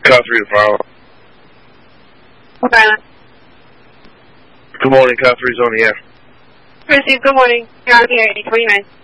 Car 3 to Bravo. Okay. Good morning, Car 3's on the air. Receive, good morning. You're on the air, 89.